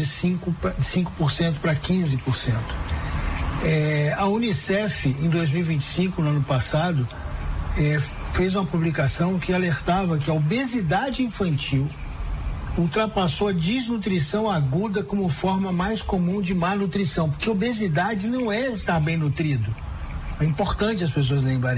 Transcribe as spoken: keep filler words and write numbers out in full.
de cinco por cento para quinze por cento. É, a Unicef, em dois mil e vinte e cinco, no ano passado, é, fez uma publicação que alertava que a obesidade infantil ultrapassou a desnutrição aguda como forma mais comum de má nutrição, porque obesidade não é estar bem nutrido. É importante as pessoas lembrarem